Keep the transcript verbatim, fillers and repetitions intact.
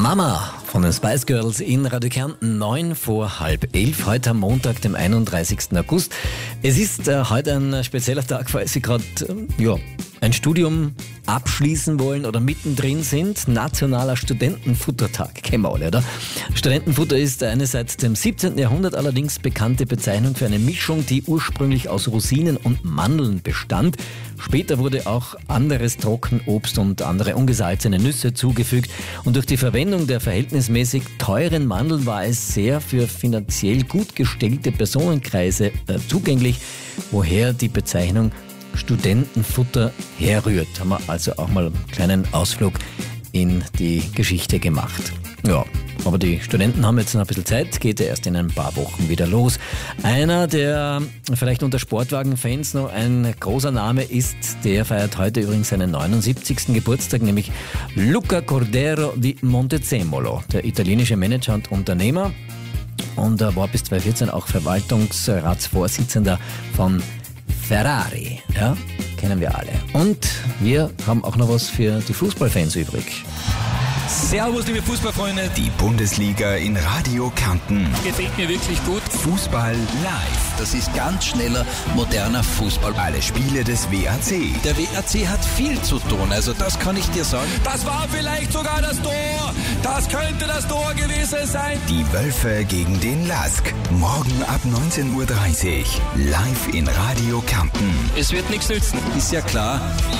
Mama von den Spice Girls in Radio Kärnten, neun vor halb elf, heute am Montag, dem einunddreißigsten August. Es ist äh, heute ein spezieller Tag, weil Sie gerade äh, ja, ein Studium abschließen wollen oder mittendrin sind. Nationaler Studentenfuttertag, kennen wir alle, oder? Studentenfutter ist eine seit dem siebzehnten Jahrhundert allerdings bekannte Bezeichnung für eine Mischung, die ursprünglich aus Rosinen und Mandeln bestand. Später wurde auch anderes Trockenobst und andere ungesalzene Nüsse zugefügt. Und durch die Verwendung der verhältnismäßig teuren Mandeln war es sehr für finanziell gut gestellte Personenkreise äh, zugänglich, woher die Bezeichnung Studentenfutter herrührt. Haben wir also auch mal einen kleinen Ausflug in die Geschichte gemacht. Ja, aber die Studenten haben jetzt noch ein bisschen Zeit, geht ja erst in ein paar Wochen wieder los. Einer, der vielleicht unter Sportwagen-Fans noch ein großer Name ist, der feiert heute übrigens seinen neunundsiebzigsten Geburtstag, nämlich Luca Cordero di Montezemolo, der italienische Manager und Unternehmer, und er war bis zweitausendvierzehn auch Verwaltungsratsvorsitzender von Ferrari, ja, kennen wir alle. Und wir haben auch noch was für die Fußballfans übrig. Servus, liebe Fußballfreunde. Die Bundesliga in Radio Kärnten. Gefällt mir wirklich gut. Fußball live. Das ist ganz schneller, moderner Fußball. Alle Spiele des W A C. Der W A C hat viel zu tun, also das kann ich dir sagen. Das war vielleicht sogar das Tor. Das könnte das Tor gewesen sein. Die Wölfe gegen den Lask. Morgen ab neunzehn Uhr dreißig. Live in Radio Kärnten. Es wird nichts nützen. Ist ja klar.